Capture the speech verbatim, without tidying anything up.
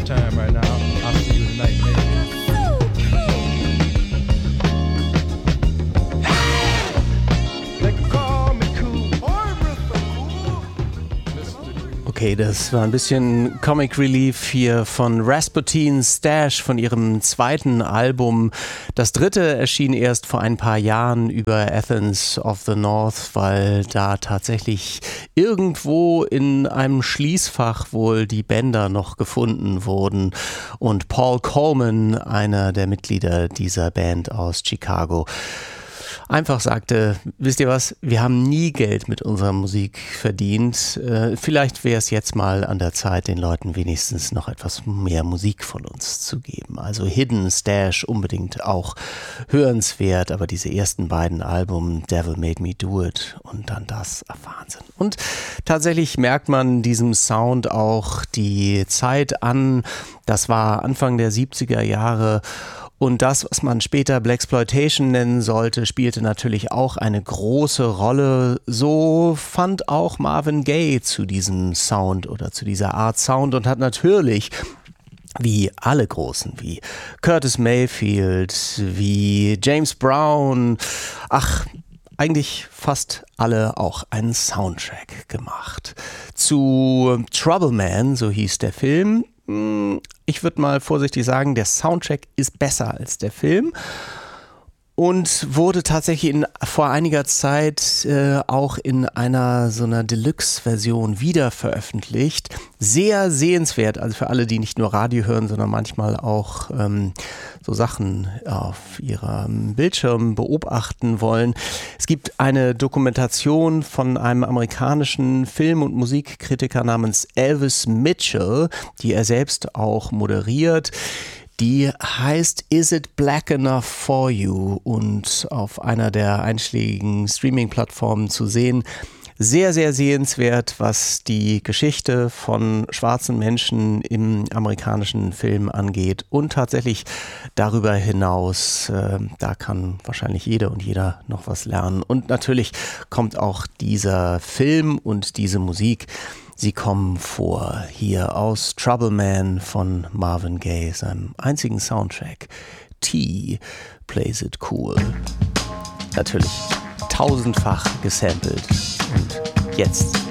that time right now. I'll see you tonight, maybe. Okay, das war ein bisschen Comic Relief hier von Rasputin Stash von ihrem zweiten Album. Das dritte erschien erst vor ein paar Jahren über Athens of the North, weil da tatsächlich irgendwo in einem Schließfach wohl die Bänder noch gefunden wurden. Und Paul Coleman, einer der Mitglieder dieser Band aus Chicago, einfach sagte, wisst ihr was, wir haben nie Geld mit unserer Musik verdient. Äh, vielleicht wäre es jetzt mal an der Zeit, den Leuten wenigstens noch etwas mehr Musik von uns zu geben. Also Hidden Stash unbedingt auch hörenswert, aber diese ersten beiden Alben, Devil Made Me Do It und dann das, ach, Wahnsinn. Und tatsächlich merkt man diesem Sound auch die Zeit an. Das war Anfang der siebziger Jahre. Und das, was man später Blaxploitation nennen sollte, spielte natürlich auch eine große Rolle. So fand auch Marvin Gaye zu diesem Sound oder zu dieser Art Sound und hat natürlich, wie alle Großen, wie Curtis Mayfield, wie James Brown, ach, eigentlich fast alle auch einen Soundtrack gemacht. Zu Trouble Man, so hieß der Film. Ich würde mal vorsichtig sagen, der Soundtrack ist besser als der Film und wurde tatsächlich in, vor einiger Zeit äh, auch in einer so einer Deluxe-Version wieder veröffentlicht. Sehr sehenswert, also für alle, die nicht nur Radio hören, sondern manchmal auch ähm, so Sachen auf ihrem Bildschirm beobachten wollen. Es gibt eine Dokumentation von einem amerikanischen Film- und Musikkritiker namens Elvis Mitchell, die er selbst auch moderiert. Die heißt Is It Black Enough For You und auf einer der einschlägigen Streaming-Plattformen zu sehen. Sehr, sehr sehenswert, was die Geschichte von schwarzen Menschen im amerikanischen Film angeht und tatsächlich darüber hinaus, äh, da kann wahrscheinlich jeder und jeder noch was lernen. Und natürlich kommt auch dieser Film und diese Musik, sie kommen vor hier aus Trouble Man von Marvin Gaye, seinem einzigen Soundtrack. T Plays It Cool. Natürlich tausendfach gesampelt. Und jetzt